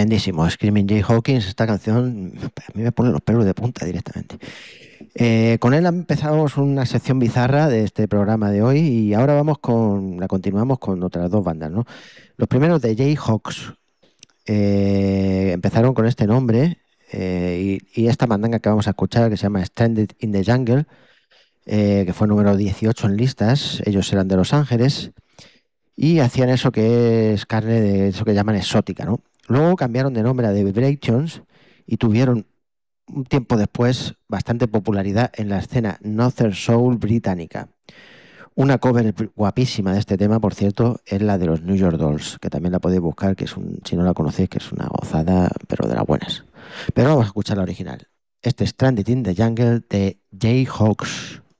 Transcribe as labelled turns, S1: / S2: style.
S1: Tremendísimo. Screaming Jay Hawkins, esta canción a mí me pone los pelos de punta directamente. Con él empezamos una sección bizarra de este programa de hoy y ahora la continuamos con otras dos bandas, ¿no? Los primeros de Jayhawks empezaron con este nombre y esta mandanga que vamos a escuchar que se llama Stranded in the Jungle, que fue número 18 en listas. Ellos eran de Los Ángeles y hacían eso que es carne de eso que llaman exótica, ¿no? Luego cambiaron de nombre a The Vibrations y tuvieron un tiempo después bastante popularidad en la escena Northern Soul británica. Una cover guapísima de este tema, por cierto, es la de los New York Dolls, que también la podéis buscar, si no la conocéis, que es una gozada, pero de las buenas. Pero vamos a escuchar la original. Este es Stranded in the Jungle de Jayhawks.